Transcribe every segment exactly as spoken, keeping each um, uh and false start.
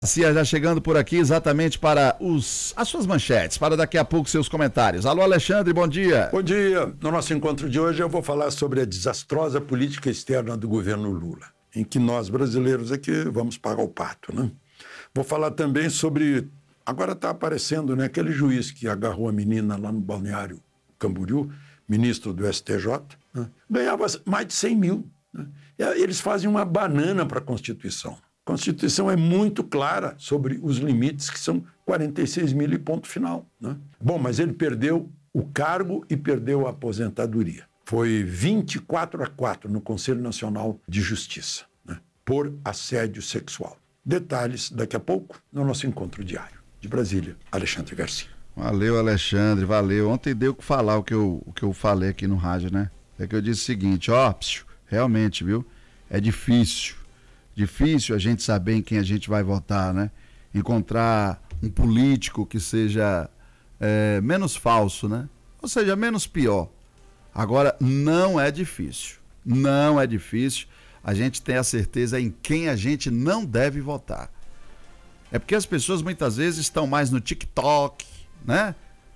Cia já chegando por aqui exatamente para os, as suas manchetes, para daqui a pouco seus comentários. Alô, Alexandre, bom dia. Bom dia. No nosso encontro de hoje eu vou falar sobre a desastrosa política externa do governo Lula, em que nós brasileiros aqui vamos pagar o pato, né? Vou falar também sobre, agora está aparecendo, né, aquele juiz que agarrou a menina lá no Balneário Camboriú, ministro do S T J, né, ganhava mais de cem mil. Né? Eles fazem uma banana para a Constituição. A Constituição é muito clara sobre os limites, que são quarenta e seis mil e ponto final. Né? Bom, mas ele perdeu o cargo e perdeu a aposentadoria. Foi vinte e quatro a quatro no Conselho Nacional de Justiça, né? Por assédio sexual. Detalhes daqui a pouco no nosso encontro diário. De Brasília, Alexandre Garcia. Valeu, Alexandre, valeu. Ontem deu o que falar o que, eu, o que eu falei aqui no rádio, né? É que eu disse o seguinte, ó, psiu, realmente, viu? É difícil. Difícil a gente saber em quem a gente vai votar, né? Encontrar um político que seja é, menos falso, né? Ou seja, menos pior. Agora, não é difícil. Não é difícil. A gente tem a certeza em quem a gente não deve votar. É porque as pessoas muitas vezes estão mais no TikTok, né?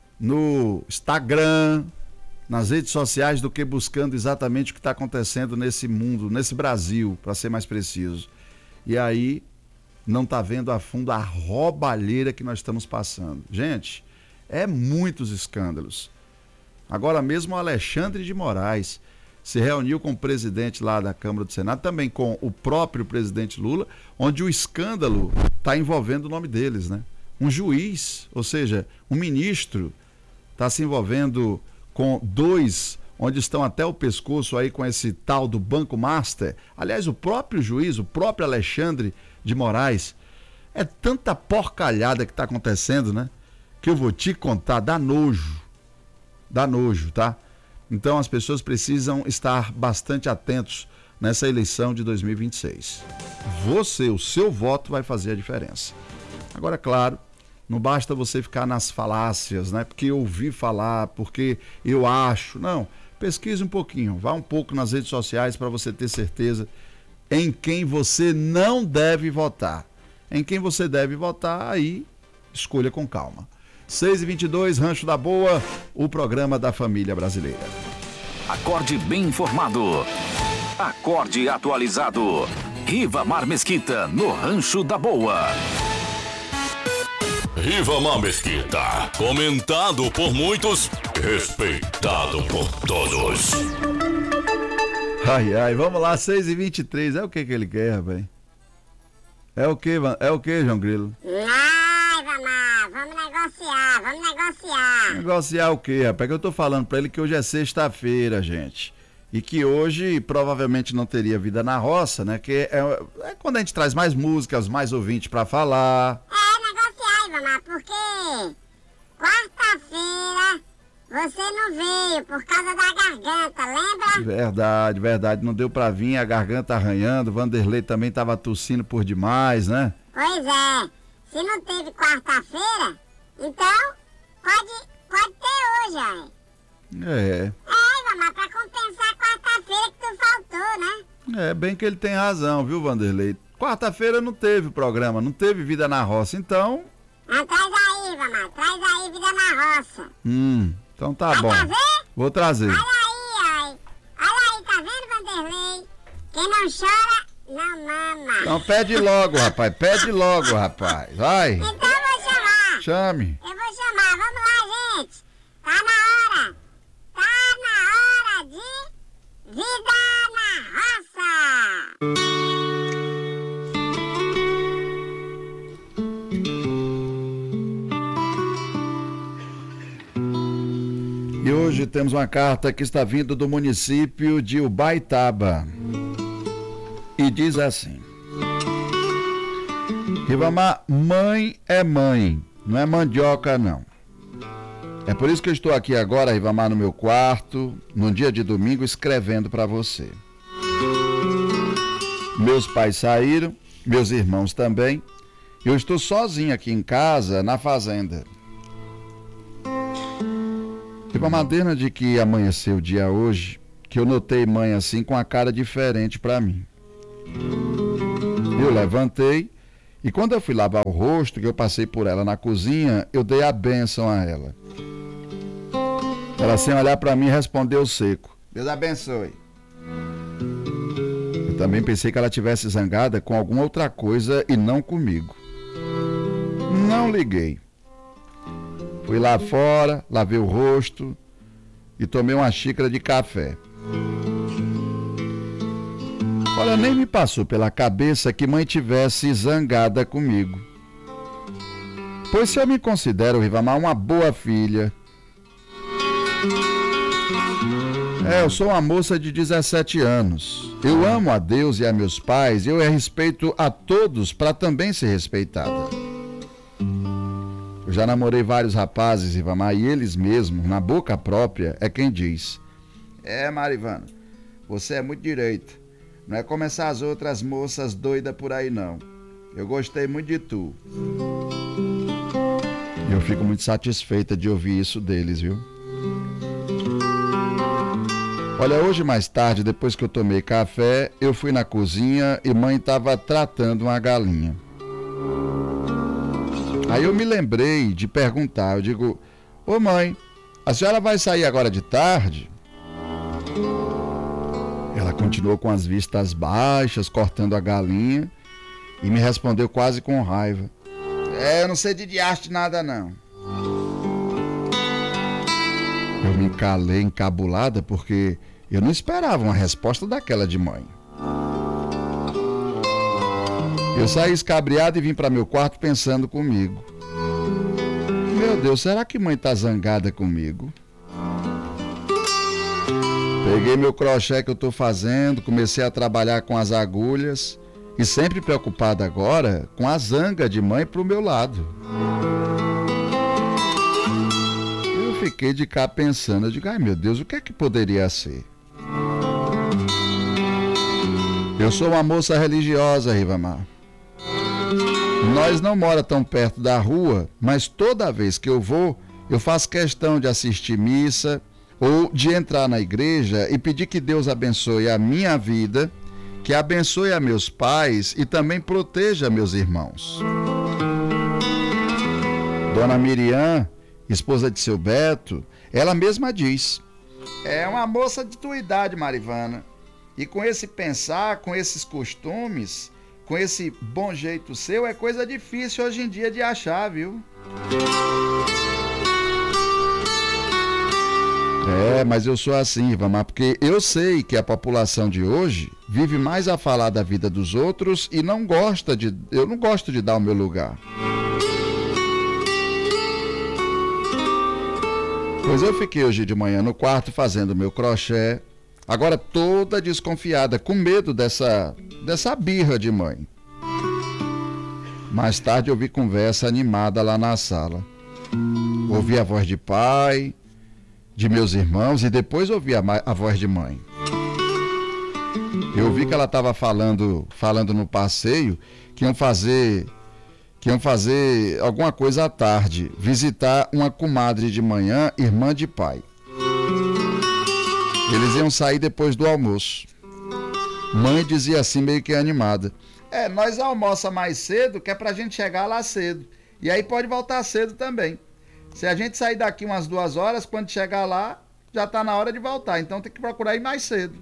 No Instagram, nas redes sociais, do que buscando exatamente o que está acontecendo nesse mundo, nesse Brasil, para ser mais preciso. E aí não está vendo a fundo a roubalheira que nós estamos passando. Gente, é muitos escândalos. Agora mesmo o Alexandre de Moraes se reuniu com o presidente lá da Câmara do Senado, também com o próprio presidente Lula, onde o escândalo está envolvendo o nome deles, né? Um juiz, ou seja, um ministro, está se envolvendo com dois, onde estão até o pescoço aí com esse tal do Banco Master. Aliás, o próprio juiz, o próprio Alexandre de Moraes, é tanta porcalhada que está acontecendo, né? Que eu vou te contar, dá nojo, dá nojo, tá? Então as pessoas precisam estar bastante atentos nessa eleição de dois mil e vinte e seis. Você, o seu voto vai fazer a diferença. Agora, claro, não basta você ficar nas falácias, né? Porque eu ouvi falar, porque eu acho. Não, pesquise um pouquinho, vá um pouco nas redes sociais para você ter certeza em quem você não deve votar. Em quem você deve votar, aí escolha com calma. seis e vinte e dois, Rancho da Boa, o programa da família brasileira. Acorde bem informado. Acorde atualizado. Rivamar Mesquita, no Rancho da Boa. Rivamar Mesquita, comentado por muitos, respeitado por todos. Ai, ai, vamos lá, seis e vinte e três, é o que que ele quer, rapaz? É o que, é o que, João Grilo? Ai, Vamar, vamos negociar, vamos negociar. Negociar o quê, rapaz? Que eu tô falando pra ele que hoje é sexta-feira, gente. E que hoje provavelmente não teria vida na roça, né? Que é, é quando a gente traz mais músicas, mais ouvintes pra falar. É, negociar, Vamar, porque quarta-feira você não veio por causa da garganta, lembra? Verdade, verdade. Não deu pra vir, a garganta arranhando. Vanderlei também tava tossindo por demais, né? Pois é. Se não teve quarta-feira, então pode, pode ter hoje, aí. É. É, Vamar, pra compensar a quarta-feira que tu faltou, né? É, bem que ele tem razão, viu, Vanderlei? Quarta-feira não teve programa, não teve Vida na Roça, então... Ah, traz aí, Vamar, traz aí Vida na Roça. Hum, então tá Vai bom. trazer? Vou trazer. Olha aí, ai. Olha aí, tá vendo, Vanderlei? Quem não chora, não mama. Então pede logo, rapaz, pede logo, rapaz, vai. Então eu vou chamar. Chame. Eu vou chamar, vamos lá, gente. Tá na hora. Tá na hora de Vida na Roça. E hoje temos uma carta que está vindo do município de Ubaitaba. E diz assim: Rivamar, mãe é mãe, não é mandioca não. É por isso que eu estou aqui agora, Rivamar, no meu quarto, num dia de domingo, escrevendo para você. Meus pais saíram, meus irmãos também. Eu estou sozinho aqui em casa, na fazenda. Teve uma madeira de que amanheceu o dia hoje, que eu notei mãe assim com a cara diferente para mim. Eu levantei E quando eu fui lavar o rosto, que eu passei por ela na cozinha, eu dei a bênção a ela. Ela, sem olhar para mim, respondeu seco: Deus abençoe. Eu também pensei que ela tivesse zangada com alguma outra coisa e não comigo. Não liguei. Fui lá fora, lavei o rosto e tomei uma xícara de café. Olha, nem me passou pela cabeça que mãe tivesse zangada comigo. Pois se eu me considero, Rivamar, uma boa filha. É, eu sou uma moça de dezessete anos. Eu amo a Deus e a meus pais e eu respeito a todos para também ser respeitada. Eu já namorei vários rapazes, Rivamar, e eles mesmos, na boca própria, é quem diz: É, Marivana, você é muito direita. Não é como essas outras moças doidas por aí, não. Eu gostei muito de tu. E eu fico muito satisfeita de ouvir isso deles, viu? Olha, hoje mais tarde, depois que eu tomei café, eu fui na cozinha e mãe estava tratando uma galinha. Aí eu me lembrei de perguntar, eu digo: Ô mãe, a senhora vai sair agora de tarde? Ela continuou com as vistas baixas, cortando a galinha, e me respondeu quase com raiva: É, eu não sei de diacho nada não. Eu me calei encabulada porque eu não esperava uma resposta daquela de mãe. Eu saí escabriado e vim para meu quarto pensando comigo: Meu Deus, será que mãe tá zangada comigo? Peguei meu crochê que eu tô fazendo, comecei a trabalhar com as agulhas e sempre preocupado agora com a zanga de mãe pro meu lado. Eu fiquei de cá pensando, eu digo: Ai meu Deus, o que é que poderia ser? Eu sou uma moça religiosa, Rivamar. Nós não mora tão perto da rua, mas toda vez que eu vou, eu faço questão de assistir missa ou de entrar na igreja e pedir que Deus abençoe a minha vida, que abençoe a meus pais e também proteja meus irmãos. Dona Miriam, esposa de seu Beto, ela mesma diz: É uma moça de tua idade, Marivana, e com esse pensar, com esses costumes, com esse bom jeito seu, é coisa difícil hoje em dia de achar, viu? É, mas eu sou assim, Rivamar, porque eu sei que a população de hoje vive mais a falar da vida dos outros e não gosta de... Eu não gosto de dar o meu lugar. Pois eu fiquei hoje de manhã no quarto fazendo meu crochê, agora toda desconfiada, com medo dessa, dessa birra de mãe. Mais tarde eu vi conversa animada lá na sala. Ouvi a voz de pai, de meus irmãos e depois ouvi a, a voz de mãe. Eu vi que ela estava falando, falando no passeio que iam fazer, que iam fazer alguma coisa à tarde, visitar uma comadre de manhã, irmã de pai. Eles iam sair depois do almoço. Mãe dizia assim meio que animada: É, nós almoça mais cedo, que é pra gente chegar lá cedo. E aí pode voltar cedo também. Se a gente sair daqui umas duas horas, quando chegar lá, já tá na hora de voltar. Então tem que procurar ir mais cedo.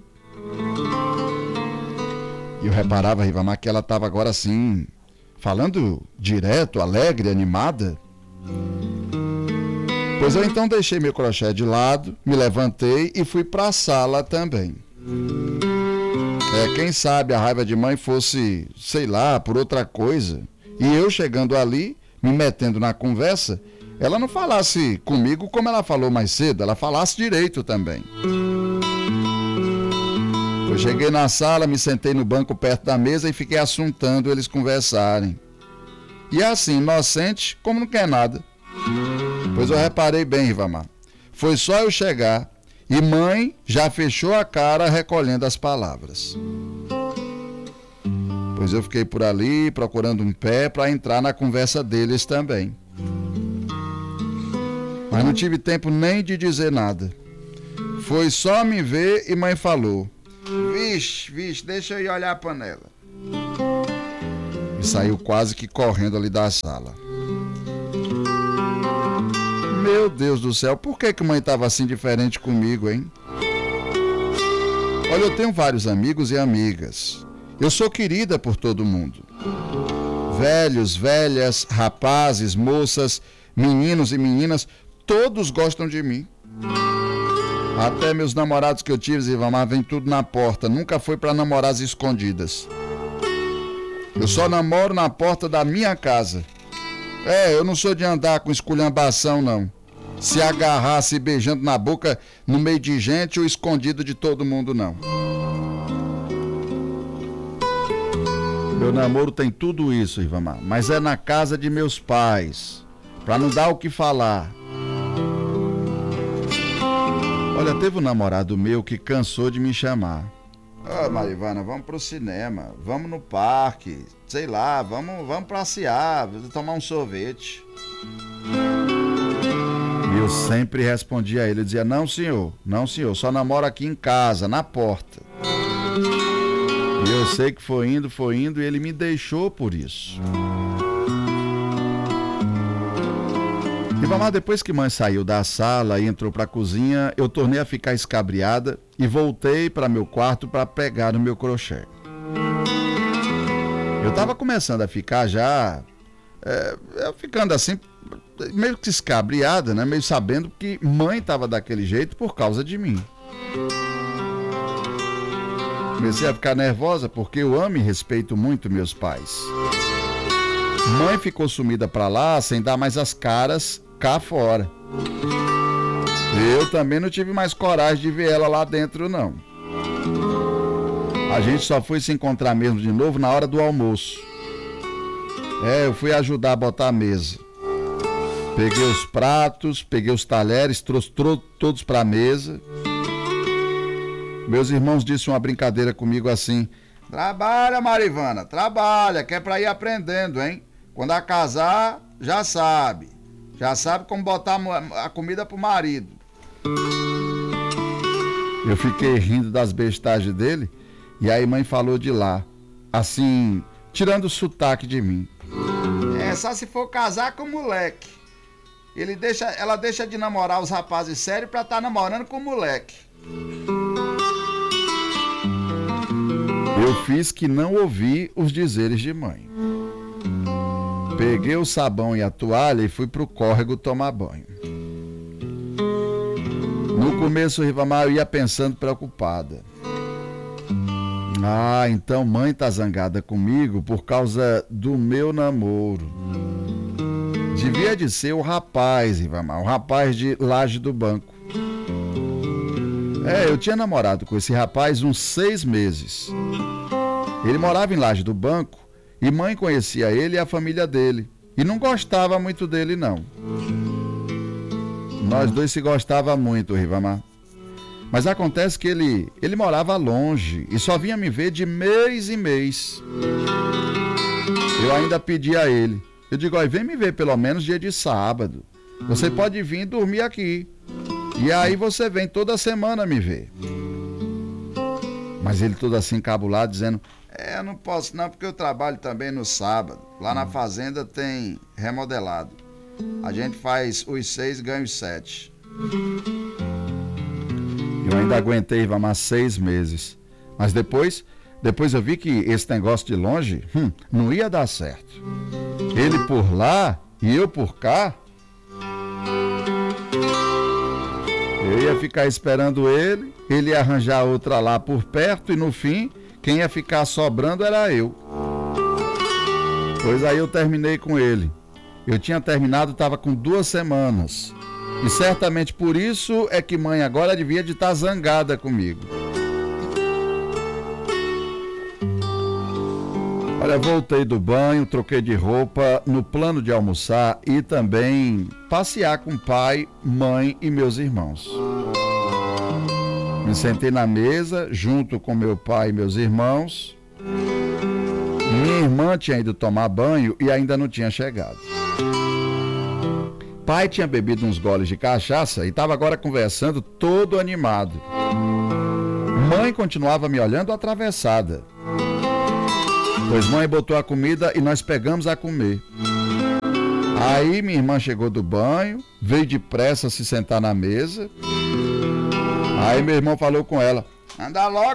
E eu reparava, Rivamar, que ela tava agora assim, falando direto, alegre, animada. Pois eu então deixei meu crochê de lado, me levantei e fui pra sala também. É, quem sabe a raiva de mãe fosse, sei lá, por outra coisa. E eu chegando ali, me metendo na conversa, ela não falasse comigo como ela falou mais cedo, ela falasse direito também. Eu cheguei na sala, me sentei no banco perto da mesa e fiquei assuntando eles conversarem. E assim, inocente, como não quer nada. Pois eu reparei bem, Rivamar. Foi só eu chegar e mãe já fechou a cara recolhendo as palavras. Pois eu fiquei por ali procurando um pé para entrar na conversa deles também. Mas não tive tempo nem de dizer nada. Foi só me ver e mãe falou: Vixe, vixe, deixa eu ir olhar a panela. e saiu quase que correndo ali da sala. Meu Deus do céu, por que que mãe estava assim diferente comigo, hein? Olha, eu tenho vários amigos e amigas. Eu sou querida por todo mundo. Velhos, velhas, rapazes, moças, meninos e meninas, todos gostam de mim. Até meus namorados que eu tive, Zivamar, vem tudo na porta. Nunca foi para namorar às escondidas. Eu só namoro na porta da minha casa. É, eu não sou de andar com esculhambação, não. Se agarrar, se beijando na boca, no meio de gente ou escondido de todo mundo, não. Meu namoro tem tudo isso, Rivamar, mas é na casa de meus pais, pra não dar o que falar. Olha, teve um namorado meu que cansou de me chamar. Ô, oh, Marivana, vamos pro cinema, vamos no parque, sei lá, vamos, vamos passear, tomar um sorvete. E eu sempre respondia a ele, eu dizia, não senhor, não senhor, só namoro aqui em casa, na porta. E eu sei que foi indo, foi indo e ele me deixou por isso. E vamos lá, depois que mãe saiu da sala e entrou para a cozinha, eu tornei a ficar escabriada e voltei para meu quarto para pegar no meu crochê. Eu estava começando a ficar já, é, ficando assim, meio que escabriada, né? Meio sabendo que mãe estava daquele jeito por causa de mim. Comecei a ficar nervosa porque eu amo e respeito muito meus pais. Mãe ficou sumida pra lá sem dar mais as caras cá fora. Eu também não tive mais coragem de ver ela lá dentro, não. A gente só foi se encontrar mesmo de novo na hora do almoço. É, eu fui ajudar a botar a mesa. Peguei os pratos, peguei os talheres, trouxe todos pra mesa. Meus irmãos disseram uma brincadeira comigo assim, trabalha, Marivana, trabalha, que é pra ir aprendendo, hein? Quando a casar, já sabe. Já sabe como botar a comida pro marido. Eu fiquei rindo das bestagens dele, e aí mãe falou de lá, assim, tirando o sotaque de mim. É só se for casar com o moleque. Ele deixa, ela deixa de namorar os rapazes sérios pra estar namorando com o moleque. Eu fiz que não ouvi os dizeres de mãe. Peguei o sabão e a toalha e fui pro córrego tomar banho. No começo, Rivamar, eu ia pensando preocupada. Ah, então mãe tá zangada comigo por causa do meu namoro. Devia de ser o rapaz, Rivamar, o rapaz de Laje do Banco. É, eu tinha namorado com esse rapaz uns seis meses. Ele morava em Laje do Banco e mãe conhecia ele e a família dele. E não gostava muito dele, não. Nós dois se gostava muito, Rivamar. Mas acontece que ele, ele morava longe e só vinha me ver de mês em mês. Eu ainda pedi a ele. Eu digo, ó, vem me ver pelo menos dia de sábado. Você pode vir dormir aqui. E aí você vem toda semana me ver. Mas ele todo assim encabulado, dizendo, é, eu não posso não, porque eu trabalho também no sábado. Lá na fazenda tem remodelado. A gente faz os seis e ganha os sete. Eu ainda aguentei, vamos, seis meses. Mas depois, depois eu vi que esse negócio de longe, hum, não ia dar certo. Ele por lá e eu por cá. Eu ia ficar esperando ele, ele ia arranjar outra lá por perto e no fim, quem ia ficar sobrando era eu. Pois aí eu terminei com ele. Eu tinha terminado, estava com duas semanas. E certamente por isso é que mãe agora devia de estar zangada comigo. Olha, voltei do banho, troquei de roupa, no plano de almoçar e também passear com pai, mãe e meus irmãos. Me sentei na mesa, junto com meu pai e meus irmãos. Minha irmã tinha ido tomar banho e ainda não tinha chegado. Pai tinha bebido uns goles de cachaça e estava agora conversando todo animado. Mãe continuava me olhando atravessada. Pois mãe botou a comida e nós pegamos a comer. Aí minha irmã chegou do banho, veio depressa se sentar na mesa. Aí meu irmão falou com ela: anda logo